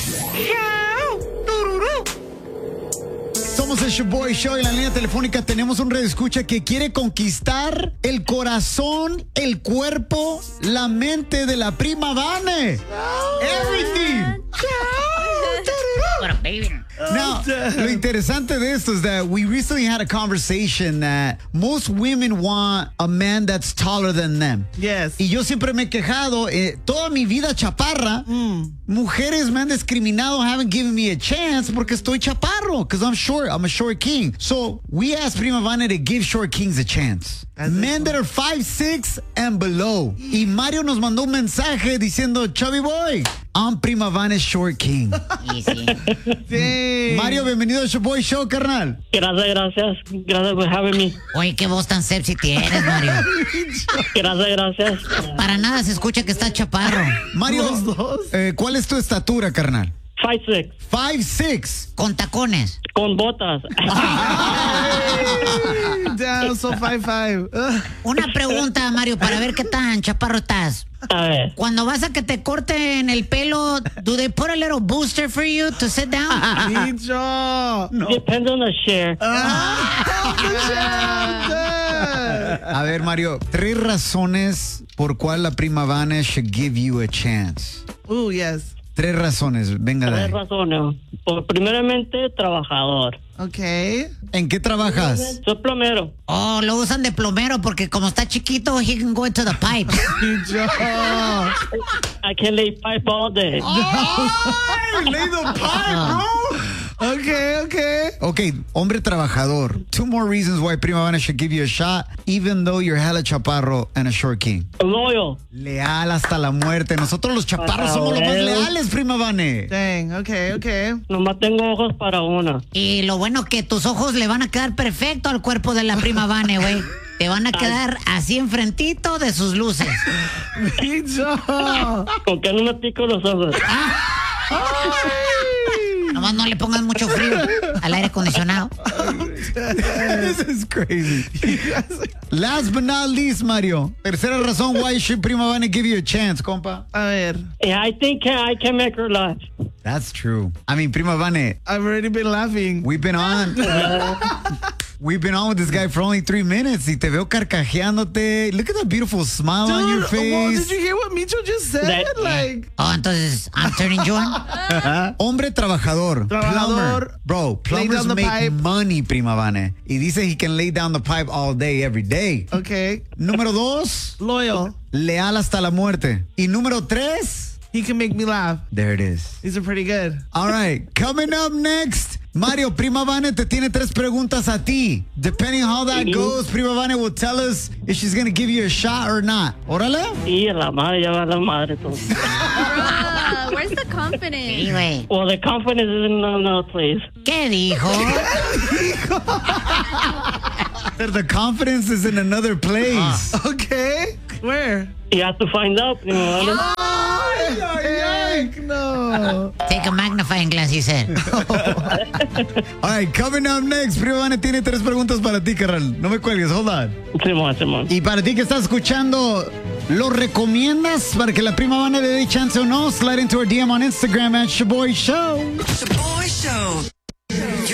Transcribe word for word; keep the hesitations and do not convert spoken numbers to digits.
Somos el Shaboy Show y en la línea telefónica tenemos un radioescucha que quiere conquistar el corazón, el cuerpo, la mente de la prima Vane. Everything. Now, lo interesante de esto es that we recently had a conversation that most women want a man that's taller than them. Yes. Y yo siempre me he quejado, eh, toda mi vida chaparra, mm. mujeres me han discriminado, haven't given me a chance porque estoy chaparro, because I'm short, I'm a short king. So we asked Prima Vane to give short kings a chance. As Men that are five six and below. Y Mario nos mandó un mensaje diciendo, Chubby Boy, I'm Prima Vane's short king. Easy. Sí. Mario, bienvenido al Shaboy Show, carnal. Gracias, gracias. Gracias por having me. Oye, qué voz tan sexy tienes, Mario. Gracias, gracias. Para nada se escucha que estás chaparro. Mario, eh, ¿cuál es tu estatura, carnal? five six. five six. Con tacones. Con botas. Down, so five five. Una pregunta, Mario, para ver qué tan chaparro estás. A ver. Cuando vas a que te corten el pelo, do they put a little booster for you to sit down? Bicho. No. Depends on the share. A ver, Mario, tres razones por cuál la prima Vane should give you a chance. Oh, yes. Tres razones, venga de Tres ahí. razones. Por, primeramente, trabajador. Okay. ¿En qué trabajas? Soy plomero. Oh, lo usan de plomero porque como está chiquito, he can go into the pipes. Bicho. I can lay pipe all day. Oh, lay the pipe, bro. Okay, okay. Okay, hombre trabajador. Two more reasons why Prima Vane should give you a shot, even though you're hella chaparro and a short king. Loyal. Leal hasta la muerte. Nosotros los chaparros somos los más leales, Prima Vane. Dang, okay, okay. Nomás tengo ojos para una. Y lo bueno que tus ojos le van a quedar perfecto al cuerpo de la prima Vane, güey. Te van a quedar así enfrentito de sus luces. Bicho. Con que no me pico los ojos. Nomás no le pongas mucho frío al aire acondicionado. This is crazy. Last but not least, Mario. Tercera razón why should Prima Vane give you a chance, compa. A ver. Yeah, I think I can make her laugh. That's true. I mean, Prima Vane, I've already been laughing. we've been on. We've been on with this guy for only three minutes. Y te veo carcajeándote. Look at that beautiful smile on your Dude, face. well, did you hear what Micho just said? That- like, Oh, entonces, I'm turning you on. Hombre trabajador. Trabajador. Plumber. Bro, Lay plumbers down the make pipe. money, Prima Vane. Y dice he can lay down the pipe all day, every day. okay. Número dos, Loyal. leal hasta la muerte. Y número tres, He can make me laugh. there it is. These are pretty good. All right, coming up next, Mario, Prima Vane te tiene tres preguntas a ti. Depending on how that goes, Prima Vane will tell us if she's going to give you a shot or not. Órale. Y a la madre, ya va la madre todo. Bruh, where's the confidence? Sí, güey. Well, the confidence is in another place. ¿Qué dijo? The confidence is in another place. Okay. Where? You have to find out. You know, Ay, ay, ay, no. Take a magnifying glass, he said. All right, coming up next, Prima Vane tiene tres preguntas para ti, carnal. No me cuelgues, hold on. Simón, Simón. Y para ti que estás escuchando, ¿lo recomiendas para que la Prima Vane le dé chance o no? Slide into our D M on Instagram at Shaboy Show. Shaboy Show.